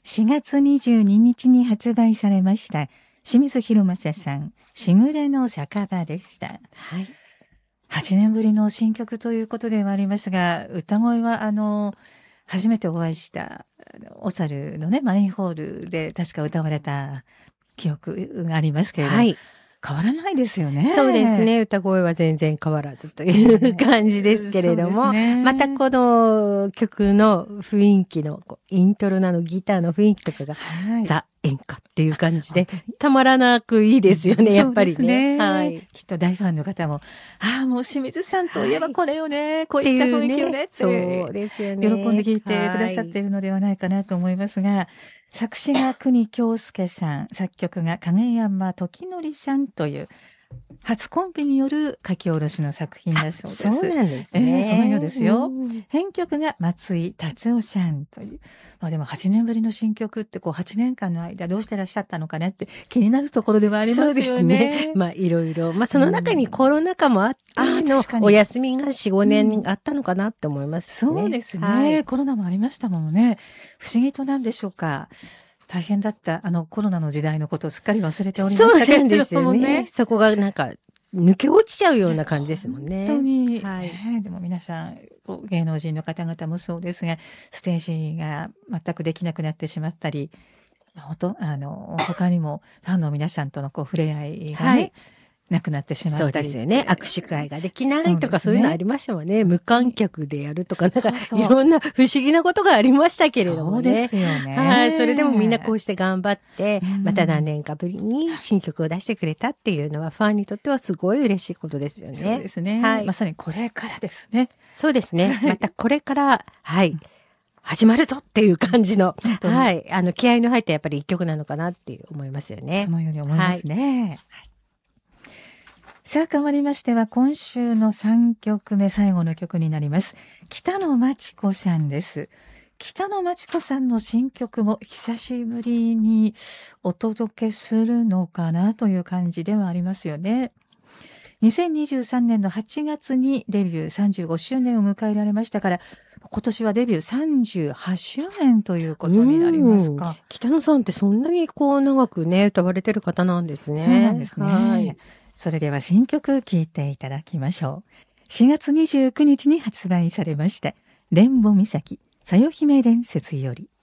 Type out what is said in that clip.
4月22日に発売されました清水宏正さん、しぐれの酒場でした。 はい。 8年ぶりの新曲ということではありますが、歌声は初めてお会いしたお猿のね、マリンホールで確か歌われた記憶がありますけれども、はい、変わらないですよね。 そうですね。歌声は全然変わらずという感じですけれども、またこの曲の雰囲気のイントロのギターの雰囲気とかが、はい、ザ・演歌っていう感じでたまらなくいいですよね、やっぱりね。はい。 きっと大ファンの方も、もう清水さんといえばこれよね、はい、こういった雰囲気よねって、 そうですよね。 喜んで聴いてくださっているのではないかなと思いますが、作詞が国京介さん、作曲が影山時則さんという初コンビによる書き下ろしの作品だそうです。 そうなんですね。 そのようですよ。編曲が松井達夫さんという。でも8年ぶりの新曲って8年間の間どうしてらっしゃったのかねって気になるところではありますよね。 そうですね。いろいろ。その中にコロナ禍もあってのお休みが4、5年あったのかなって思いますね。 そうですね、はい。コロナもありましたもんね。不思議となんでしょうか。大変だったコロナの時代のことをすっかり忘れておりましたけれどもね。 そうなんですよね。そこがなんか抜け落ちちゃうような感じですもんね。 本当に、はい。でも皆さん芸能人の方々もそうですが、ステージが全くできなくなってしまったり、他にもファンの皆さんとの触れ合いがね、はい、なくなってしまったり。 そうですよね。握手会ができないとかそういうのありましたもんね。無観客でやるとか、なんかいろんな不思議なことがありましたけれどもね。 そうですよね。 はい。それでもみんなこうして頑張って、また何年かぶりに新曲を出してくれたっていうのはファンにとってはすごい嬉しいことですよね。 そうですね。はい。まさにこれからですね。 そうですね。またこれから、はい。始まるぞっていう感じの、はい。気合の入ったやっぱり一曲なのかなって思いますよね。 そのように思いますね。はい。さあ変わりましては今週の3曲目最後の曲になります。北野真知子さんです。北野真知子さんの新曲も久しぶりにお届けするのかなという感じではありますよね。2023年の8月にデビュー35周年を迎えられましたから、今年はデビュー38周年ということになりますか。 北野さんってそんなに長くね歌われてる方なんですね。 そうなんですね。はい。それでは新曲聴いていただきましょう。4月29日に発売されました。レンボ岬、さよ姫伝説より。